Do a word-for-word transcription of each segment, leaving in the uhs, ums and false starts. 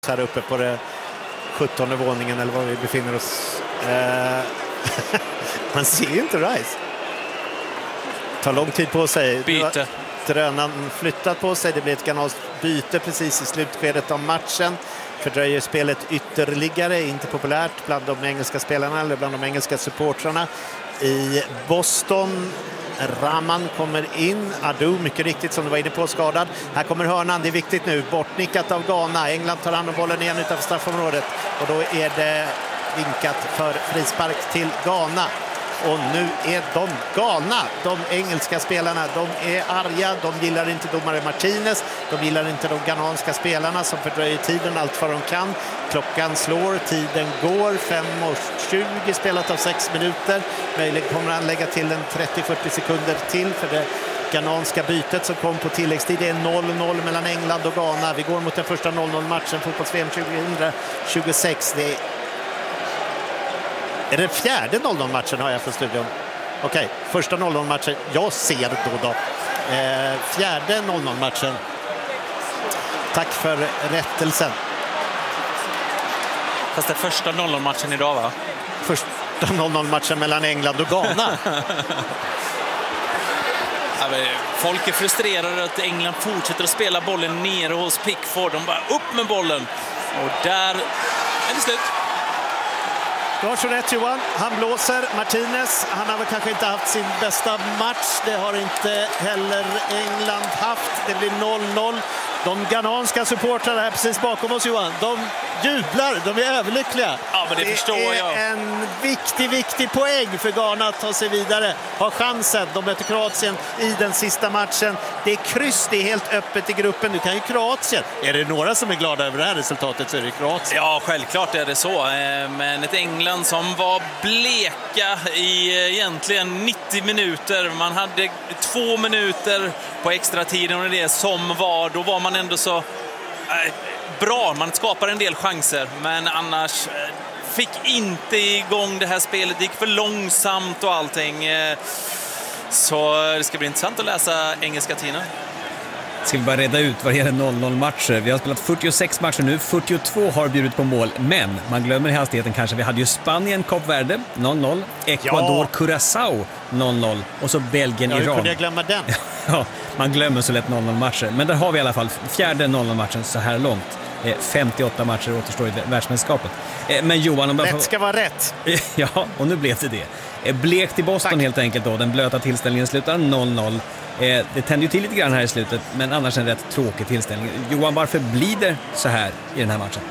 här uppe på det sjuttonde våningen eller var vi befinner oss. Eh, man ser ju inte Rice. Tar lång tid på sig. Byte. Drönaren flyttat på sig. Det blir ett ganska byte precis i slutskedet av matchen. Fördröjer spelet ytterligare. Inte populärt bland de engelska spelarna eller bland de engelska supportrarna i Boston. Rahman kommer in. Adu, mycket riktigt som du var inne på, skadad. Här kommer hörnan, det är viktigt nu. Bortnickat av Ghana. England tar hand om bollen igen utanför straffområdet. Och då är det vinkat för frispark till Ghana. Och nu är de galna, de engelska spelarna. De är arga, de gillar inte domare Martinez. De gillar inte de ghananska spelarna som fördröjer tiden allt vad de kan. Klockan slår, tiden går. fem tjugo spelat av sex minuter. Möjligen kommer han lägga till en trettio till fyrtio sekunder till för det ghananska bytet som kom på tilläggstid. Det är noll noll mellan England och Ghana. Vi går mot den första noll noll-matchen fotbolls-V M tjugohundratjugosex. Det är Är det fjärde noll noll-matchen har jag från studion? Okej, okay. Första noll noll-matchen jag ser då då. Eh, fjärde noll noll-matchen. Tack för rättelsen. Fast det är första noll noll-matchen idag, va? Första noll noll-matchen mellan England och Ghana. Ja, folk är frustrerade att England fortsätter att spela bollen nere hos Pickford. De bara upp med bollen. Och där är det slut. Du har så rätt, Johan. Han blåser. Martinez, han har väl kanske inte haft sin bästa match. Det har inte heller England haft. Det blir noll noll. De ghananska supportrarna här precis bakom oss, Johan, de jublar. De är överlyckliga. Ja, men det, det förstår är jag. En viktig, viktig poäng för Ghana att ta sig vidare. Har chansen. De möter Kroatien i den sista matchen. Det är kryss, det är helt öppet i gruppen. Nu kan ju Kroatien. Är det några som är glada över det här resultatet så är det Kroatien. Ja, självklart är det så. Men ett England som var bleka i egentligen nittio minuter. Man hade två minuter på extra tiden och det som var, då var man ändå så äh, bra. Man skapar en del chanser, men annars äh, fick inte igång det här spelet. Det gick för långsamt och allting. Äh, så det ska bli intressant att läsa engelska tidningar. Ska vi bara reda ut vad det är noll noll-matcher. Vi har spelat fyrtiosex matcher nu, fyrtiotvå har bjudit på mål, men man glömmer i hastigheten kanske. Vi hade ju Spanien, Kap Verde, noll noll, Ecuador, ja. Curaçao, noll noll och så Belgien, ja, Iran. Hur kunde jag glömma den? Ja, man glömmer så lätt noll noll-matcher. Men där har vi i alla fall fjärde noll noll-matchen så här långt. femtioåtta matcher återstår i världsmästerskapet. Men Johan... Om rätt ska vara rätt. Ja, och nu blev det det. Blekt i Boston. Tack. Helt enkelt då. Den blöta tillställningen slutar noll noll. Det tänder ju till lite grann här i slutet, men annars en rätt tråkig tillställning. Johan, varför blir det så här i den här matchen?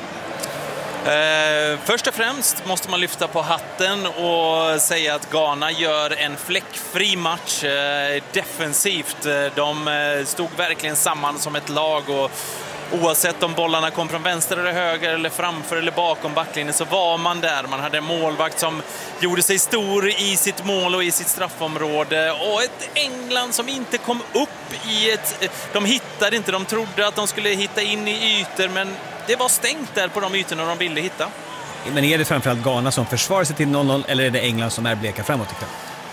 Eh, först och främst måste man lyfta på hatten och säga att Ghana gör en fläckfri match eh, defensivt. De eh, stod verkligen samman som ett lag och oavsett om bollarna kom från vänster eller höger eller framför eller bakom backlinjen så var man där. Man hade en målvakt som gjorde sig stor i sitt mål och i sitt straffområde. Och ett England som inte kom upp i ett... De hittade inte, de trodde att de skulle hitta in i ytor, men det var stängt där på de ytorna de ville hitta. Men är det framförallt Ghana som försvarar sig till noll noll eller är det England som är bleka framåt ikväll?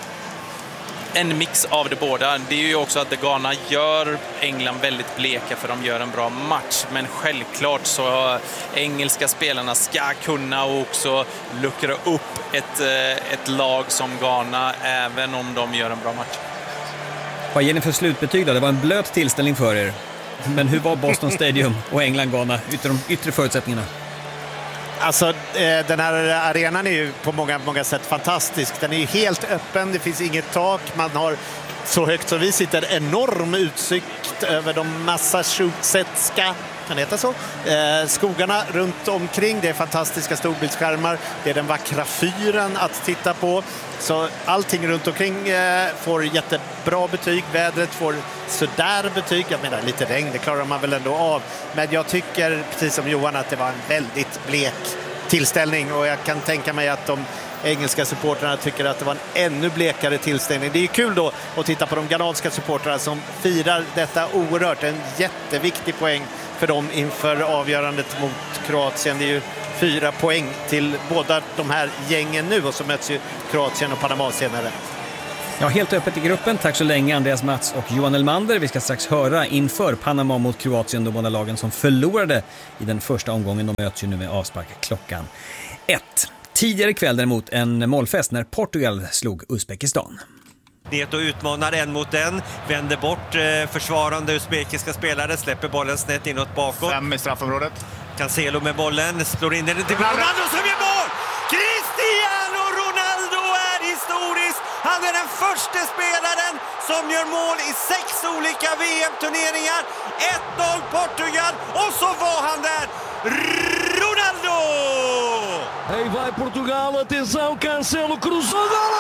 En mix av det båda. Det är ju också att Ghana gör England väldigt bleka för de gör en bra match. Men självklart så engelska spelarna ska kunna också luckra upp ett, ett lag som Ghana även om de gör en bra match. Vad ger ni för slutbetyg då? Det var en blöt tillställning för er. Men hur var Boston Stadium och England-Ghana utan de yttre förutsättningarna? Alltså den här arenan är ju på många, många sätt fantastisk. Den är ju helt öppen, det finns inget tak. Man har så högt som vi sitter enorm utsikt över de massachusettska, kan det heta så? Eh, skogarna runt omkring. Det är fantastiska storbildsskärmar. Det är den vackra fyren att titta på. Så allting runt omkring eh, får jättebra betyg. Vädret får sådär betyg. Jag menar lite regn, det klarar man väl ändå av. Men jag tycker, precis som Johan, att det var en väldigt blek tillställning. Och jag kan tänka mig att de engelska supportrarna tycker att det var en ännu blekare tillställning. Det är kul då att titta på de ghananska supportrarna som firar detta oerhört. En jätteviktig poäng för dem inför avgörandet mot Kroatien. Det är ju fyra poäng till båda de här gängen nu och så möts ju Kroatien och Panama senare. Ja, helt öppet i gruppen. Tack så länge Andreas Mats och Johan Elmander. Vi ska strax höra inför Panama mot Kroatien, de båda lagen som förlorade i den första omgången. De möts ju nu med avspark klockan ett. Tidigare kväll däremot en målfest när Portugal slog Uzbekistan. Neto utmanar en mot en, vänder bort eh, försvarande uzbekiska spelare, släpper bollen snett inåt bakåt. Fem i straffområdet. Cancelo med bollen, slår in den till Ronaldo som gör mål! Cristiano Ronaldo är historisk! Han är den första spelaren som gör mål i sex olika V M-turneringar. ett noll Portugal, och så var han där! Ronaldo! Aí vai Portugal, atenção, Cancelo cruzou, gol!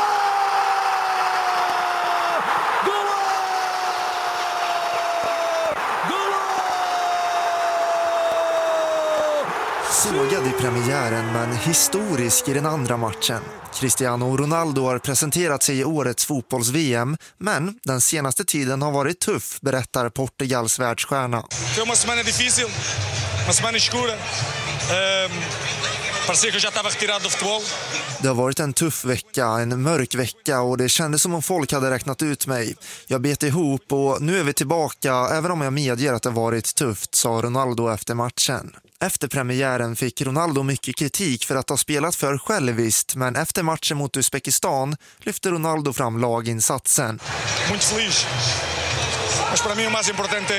Sågad i premiären men historisk i den andra matchen. Cristiano Ronaldo har presenterat sig i årets fotbolls-V M, men den senaste tiden har varit tuff, berättar Portugals världsstjärna. Foi uma semana difícil, uma semana escura. Um, parecia que eu já estava retirado do futebol. Det har varit en tuff vecka, en mörk vecka, och det kändes som om folk hade räknat ut mig. Jag bet ihop och nu är vi tillbaka, även om jag medger att det varit tufft, sa Ronaldo efter matchen. Efter premiären fick Ronaldo mycket kritik för att ha spelat för själviskt, men efter matchen mot Uzbekistan lyfte Ronaldo fram laginsatsen. Muito feliz. Mas para mim o mais importante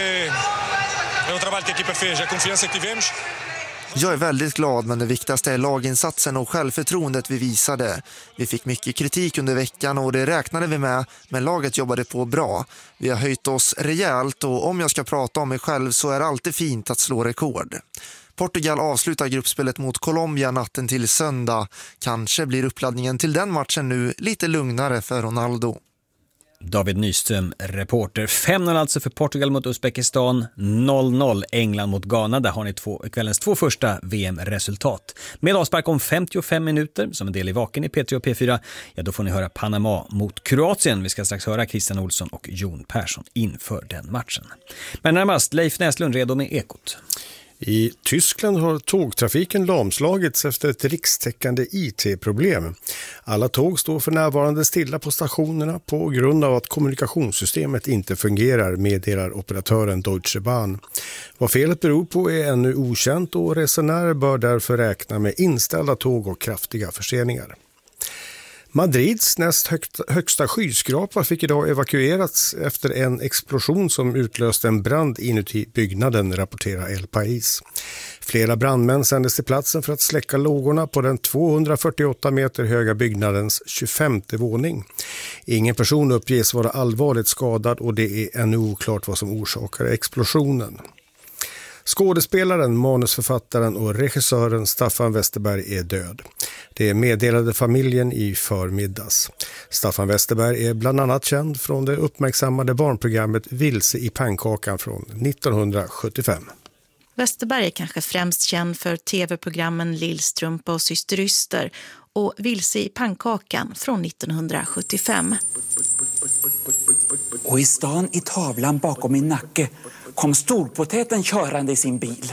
é o trabalho que a equipa fez, a confiança que tivemos. Jag är väldigt glad, men det viktigaste är laginsatsen och självförtroendet vi visade. Vi fick mycket kritik under veckan och det räknade vi med, men laget jobbade på bra. Vi har höjt oss rejält, och om jag ska prata om mig själv så är det alltid fint att slå rekord. Portugal avslutar gruppspelet mot Colombia natten till söndag. Kanske blir uppladdningen till den matchen nu lite lugnare för Ronaldo. David Nyström, reporter. fem noll alltså för Portugal mot Uzbekistan, noll noll England mot Ghana. Där har ni två, kvällens två första V M-resultat. Med avspark om femtiofem minuter, som en del i Vaken i P tre och P fyra, ja då får ni höra Panama mot Kroatien. Vi ska strax höra Christian Olsson och Jon Persson inför den matchen. Men närmast Leif Näslund redo med Ekot. I Tyskland har tågtrafiken lamslagits efter ett rikstäckande I T-problem. Alla tåg står för närvarande stilla på stationerna på grund av att kommunikationssystemet inte fungerar, meddelar operatören Deutsche Bahn. Vad felet beror på är ännu okänt, och resenärer bör därför räkna med inställda tåg och kraftiga förseningar. Madrids näst högsta, högsta skyskrapa fick idag evakuerats efter en explosion som utlöste en brand inuti byggnaden, rapporterar El País. Flera brandmän sändes till platsen för att släcka lågorna på den tvåhundrafyrtioåtta meter höga byggnadens tjugofemte våning. Ingen person uppges vara allvarligt skadad, och det är ännu oklart vad som orsakar explosionen. Skådespelaren, manusförfattaren och regissören Staffan Westerberg är död. Det meddelade familjen i förmiddags. Staffan Westerberg är bland annat känd från det uppmärksammade barnprogrammet Vilse i pannkakan från nittonhundrasjuttiofem. Westerberg är kanske främst känd för tv-programmen Lillstrumpa och Systeryster och Vilse i pannkakan från nittonhundrasjuttiofem. Och i stan i tavlan bakom min nacke kom storpoteten körande i sin bil.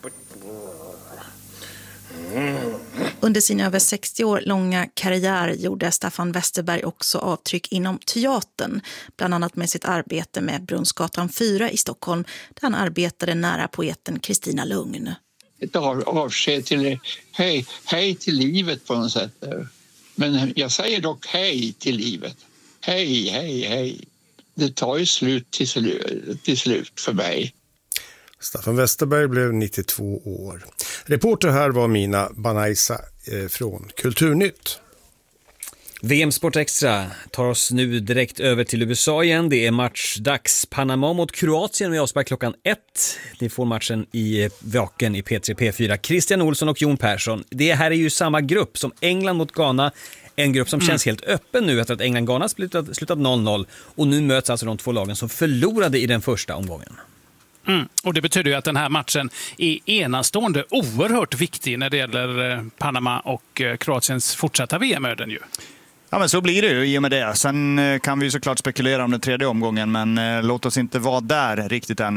Under sin över sextio år långa karriär gjorde Staffan Westerberg också avtryck inom teatern, bland annat med sitt arbete med Brunnsgatan fyra i Stockholm, där han arbetade nära poeten Kristina Lugn. Ett av, avsked till hej, hej till livet på något sätt. Men jag säger dock hej till livet. Hej, hej, hej. Det tar ju slut till, slu, till slut för mig. Staffan Westerberg blev nittiotvå år. Reporter här var Mina Banaisa eh, från Kulturnytt. V M Sport Extra tar oss nu direkt över till U S A igen. Det är matchdags. Panama mot Kroatien med avspark klockan ett. Ni får matchen i Vaken i P tre P fyra. Christian Olsson och Jon Persson. Det här är ju samma grupp som England mot Ghana. En grupp som mm. känns helt öppen nu efter att England-Ghana slutat, slutat noll noll. Och nu möts alltså de två lagen som förlorade i den första omgången. Mm. Och det betyder ju att den här matchen är enastående, oerhört viktig när det gäller Panama och Kroatiens fortsatta V M-öden ju. Ja, men så blir det ju i och med det. Sen kan vi ju såklart spekulera om den tredje omgången, men låt oss inte vara där riktigt ännu.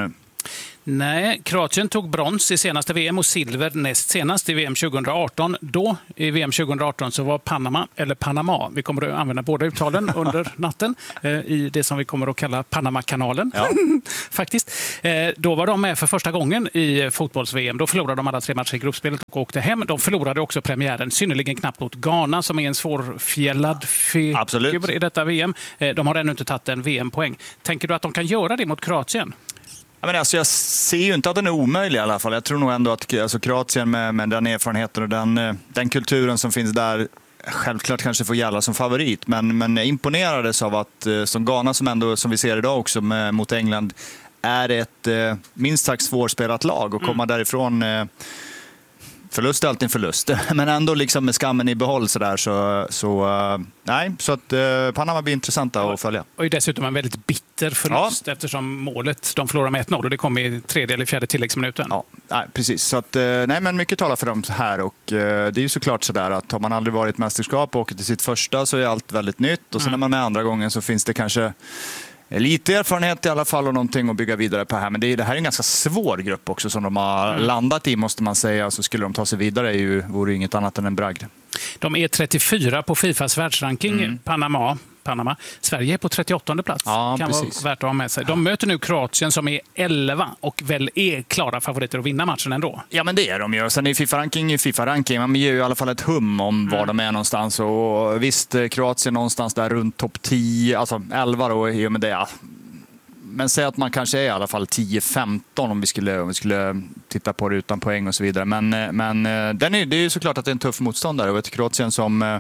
Nej, Kroatien tog brons i senaste V M och silver näst senast i V M tjugo arton. Då, i V M tjugo arton, så var Panama, eller Panama, vi kommer att använda båda uttalen under natten, eh, i det som vi kommer att kalla Panama-kanalen. Ja. Faktiskt. Eh, då var de med för första gången i fotbolls-V M. Då förlorade de alla tre matcher i gruppspelet och åkte hem. De förlorade också premiären synnerligen knappt mot Ghana, som är en svårfjällad figur i detta V M. Eh, de har ännu inte tagit en V M-poäng. Tänker du att de kan göra det mot Kroatien? Ja, men alltså, jag ser ju inte att den är omöjlig i alla fall. Jag tror nog ändå att alltså, Kroatien med, med den erfarenheten och den, den kulturen som finns där självklart kanske får gälla som favorit. Men, men jag imponerades av att som Ghana, som, ändå, som vi ser idag också med, mot England, är ett eh, minst sagt svårspelat lag och komma mm. därifrån. Eh, Förlust är alltid en förlust, men ändå liksom med skammen i behåll så där, så, så uh, nej, så att uh, Panama blir intressanta att följa. Och dessutom en väldigt bitter förlust, ja. Eftersom målet, de förlorar med ett noll och det kom i tredje eller fjärde tilläggsminuten. Ja, nej, precis. Så att, uh, nej, men mycket talar för dem här, och uh, det är ju såklart så där att har man aldrig varit mästerskap och åker till sitt första, så är allt väldigt nytt, och sen mm. när man är med andra gången så finns det kanske lite erfarenhet i alla fall och någonting att bygga vidare på här. Men det, är, det här är en ganska svår grupp också som de har mm. landat i, måste man säga. Så skulle de ta sig vidare är ju, vore inget annat än en bragd. De är trettiofyra på Fifas världsranking, mm. Panama. Panama. Sverige är på trettioåttonde plats. Ja, kan precis. Vara värt att ha med sig. De möter nu Kroatien som är elva och väl är klara favoriter att vinna matchen ändå. Ja, men det är de ju. Sen är FIFA-ranking i FIFA-ranking. Man ger ju i alla fall ett hum om var mm. de är någonstans. Och visst, Kroatien någonstans där runt topp tio, alltså elva då, i och med det. Ja. Men säg att man kanske är i alla fall tio femton om vi skulle, om vi skulle titta på det utan poäng och så vidare. Men, men den är, det är ju såklart att det är en tuff motståndare. Och ett Kroatien som...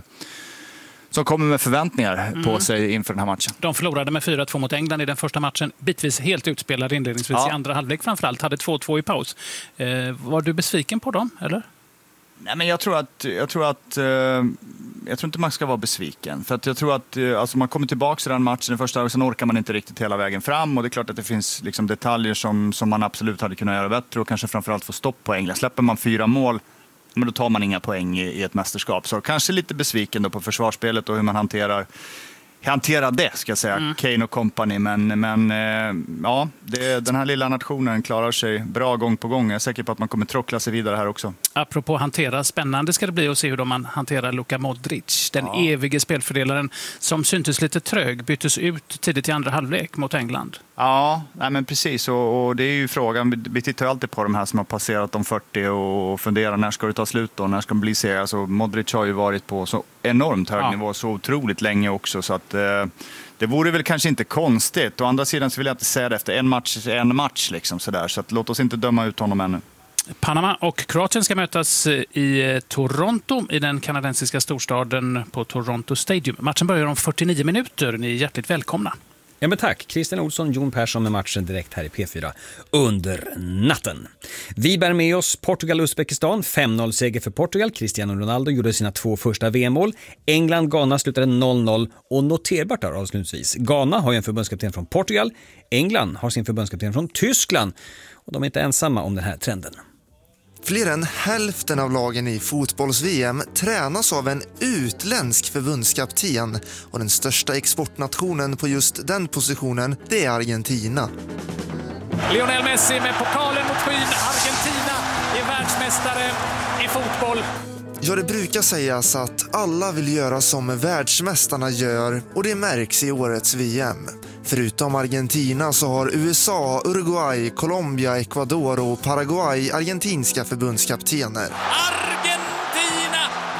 som kommer med förväntningar på mm. sig inför den här matchen. De förlorade med fyra två mot England i den första matchen. Bitvis helt utspelade inledningsvis ja. i andra halvlek framförallt. Hade två två i paus. Eh, var du besviken på dem, eller? Nej, men jag tror att... Jag tror att... Eh, jag tror inte man ska vara besviken. För att jag tror att eh, alltså man kommer tillbaka i den matchen den första, och sen orkar man inte riktigt hela vägen fram. Och det är klart att det finns liksom detaljer som, som man absolut hade kunnat göra bättre. Och kanske framförallt få stopp på England. Släpper man fyra mål, men då tar man inga poäng i, i ett mästerskap. Så kanske lite besviken då på försvarsspelet och hur man hanterar, hanterar det, ska jag säga. Mm. Kane och company. Men, men eh, ja, det, den här lilla nationen klarar sig bra gång på gång. Jag är säker på att man kommer trockla sig vidare här också. Apropå hantera, spännande ska det bli att se hur man hanterar Luka Modric. Den ja. evige spelfördelaren som syntes lite trög, byttes ut tidigt i andra halvlek mot England. Ja, nej men precis. Och, och det är ju frågan. Vi tittar alltid på de här som har passerat de fyrtio och funderar när ska det ta slut då? När ska det bli seger? Alltså, Modric har ju varit på så enormt hög ja. nivå så otroligt länge också. Så att eh, det vore väl kanske inte konstigt. Å andra sidan så vill jag inte säga det efter en match, en match liksom sådär. Så att låt oss inte döma ut honom ännu. Panama och Kroatien ska mötas i Toronto, i den kanadensiska storstaden på Toronto Stadium. Matchen börjar om fyrtionio minuter. Ni är hjärtligt välkomna. Ja, men tack. Christian Olsson, Jon Persson med matchen direkt här i P fyra under natten. Vi bär med oss Portugal-Uzbekistan, fem noll seger för Portugal. Cristiano Ronaldo gjorde sina två första V M-mål. England-Ghana slutade noll noll och noterbart där avslutningsvis. Ghana har ju en förbundskapten från Portugal. England har sin förbundskapten från Tyskland. Och de är inte ensamma om den här trenden. Fler än hälften av lagen i fotbolls-V M tränas av en utländsk förbundskapten, och den största exportnationen på just den positionen, det är Argentina. Lionel Messi med pokalen mot skyn. Argentina är världsmästare i fotboll. Ja, det brukar sägas att alla vill göra som världsmästarna gör, och det märks i årets V M. Förutom Argentina så har U S A, Uruguay, Colombia, Ecuador och Paraguay argentinska förbundskaptener. Argentina!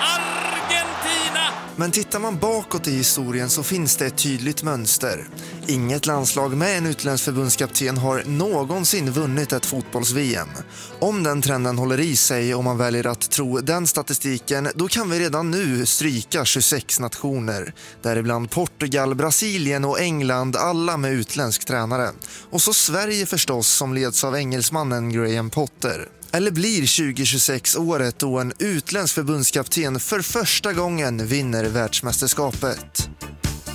Argentina! Men tittar man bakåt i historien så finns det ett tydligt mönster. Inget landslag med en utländsk förbundskapten har någonsin vunnit ett fotbolls-V M. Om den trenden håller i sig och man väljer att tro den statistiken, då kan vi redan nu stryka tjugosex nationer. Däribland Portugal, Brasilien och England, alla med utländsk tränare. Och så Sverige förstås, som leds av engelsmannen Graham Potter. Eller blir tjugo tjugosex året då en utländsk förbundskapten för första gången vinner världsmästerskapet?